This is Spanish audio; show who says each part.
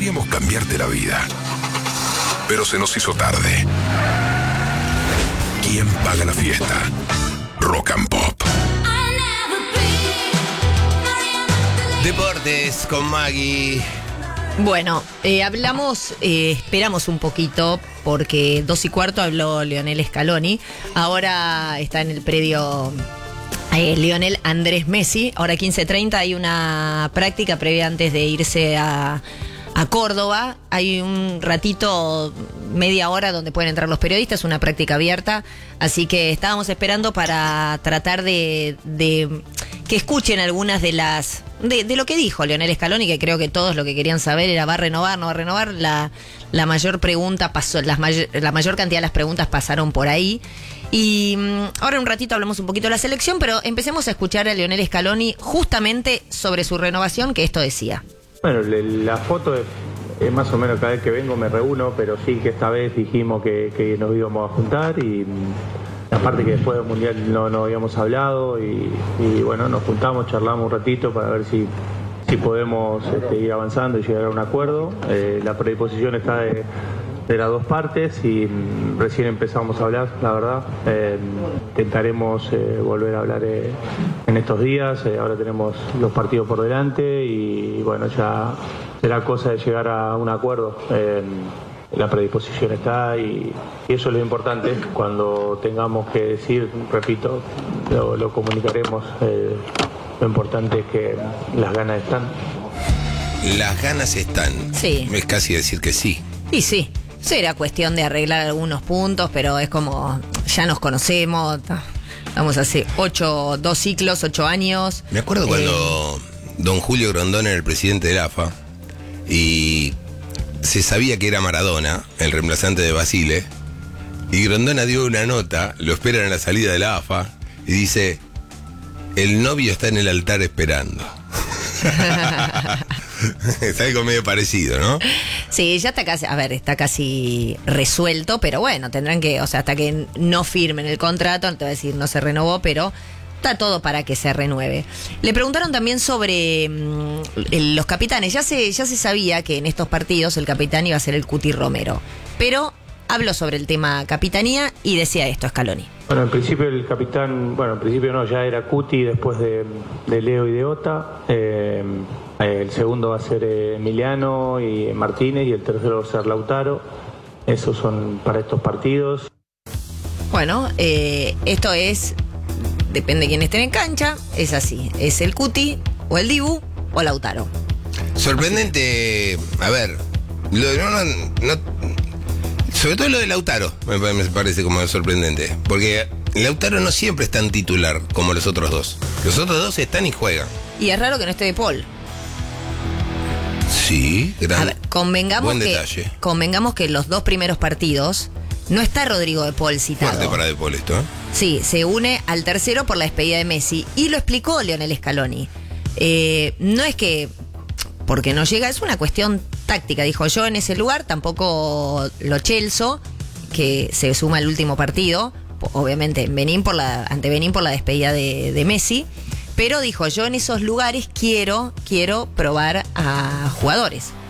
Speaker 1: Queríamos cambiarte la vida, pero se nos hizo tarde. ¿Quién paga la fiesta? Rock and Pop.
Speaker 2: Deportes con Maggie.
Speaker 3: Bueno, esperamos un poquito porque 2:15 habló Lionel Scaloni. Ahora está en el predio Lionel Andrés Messi. Ahora 15:30 hay una práctica previa antes de irse a Córdoba. Hay un ratito, media hora, donde pueden entrar los periodistas, una práctica abierta. Así que estábamos esperando para tratar de que escuchen algunas de las de lo que dijo Lionel Scaloni, que creo que todos lo que querían saber era: ¿va a renovar, no va a renovar? La mayor pregunta pasó, la mayor cantidad de las preguntas pasaron por ahí. Y ahora en un ratito hablamos un poquito de la selección, pero empecemos a escuchar a Lionel Scaloni justamente sobre su renovación, que esto decía.
Speaker 4: Bueno, la foto es más o menos cada vez que vengo me reúno, pero sí que esta vez dijimos que nos íbamos a juntar, y aparte que después del Mundial no habíamos hablado y bueno, nos juntamos, charlamos un ratito para ver si podemos ir avanzando y llegar a un acuerdo. La predisposición está de las dos partes y recién empezamos a hablar, la verdad. Intentaremos volver a hablar en estos días. Ahora tenemos los partidos por delante y bueno, ya será cosa de llegar a un acuerdo. La predisposición está y eso es lo importante. Cuando tengamos que decir, repito, lo comunicaremos. Lo importante es que las ganas están.
Speaker 2: Las ganas están.
Speaker 3: Sí.
Speaker 2: Es casi decir que sí.
Speaker 3: Y sí. Será cuestión de arreglar algunos puntos, pero es como, ya nos conocemos, vamos hace 2 ciclos, 8 años.
Speaker 2: Me acuerdo cuando don Julio Grondona era el presidente de la AFA y se sabía que era Maradona, el reemplazante de Basile, y Grondona dio una nota, lo esperan en la salida de la AFA, y dice: el novio está en el altar esperando. Es algo medio parecido, ¿no?
Speaker 3: Sí, ya está casi resuelto, pero bueno, tendrán que, o sea, hasta que no firmen el contrato, no te voy a decir no se renovó, pero está todo para que se renueve. Le preguntaron también sobre los capitanes. Ya se sabía que en estos partidos el capitán iba a ser el Cuti Romero, pero habló sobre el tema capitanía y decía esto Scaloni.
Speaker 4: Bueno, en principio el capitán, en principio no, ya era Cuti después de Leo y de Ota. El segundo va a ser Emiliano y Martínez, y el tercero va a ser Lautaro. Esos son para estos partidos.
Speaker 3: Bueno, esto es, depende de quién esté en cancha, es así. Es el Cuti, o el Dibu, o Lautaro.
Speaker 2: Sorprendente, a ver, sobre todo lo de Lautaro me parece como sorprendente, porque Lautaro no siempre es tan titular como los otros dos. Los otros dos están y juegan.
Speaker 3: Y es raro que no esté de Paul.
Speaker 2: Sí, gran,
Speaker 3: a ver,
Speaker 2: buen detalle.
Speaker 3: Convengamos que los 2 primeros partidos no está Rodrigo de Paul citado.
Speaker 2: Fuerte para de Paul esto, ¿eh?
Speaker 3: Sí, se une al tercero por la despedida de Messi. Y lo explicó Lionel Scaloni. No es que porque no llega, es una cuestión táctica. Dijo: yo en ese lugar, tampoco Lo Celso, que se suma al último partido, obviamente ante Benín por la despedida de Messi. Pero dijo: yo en esos lugares quiero probar a jugadores.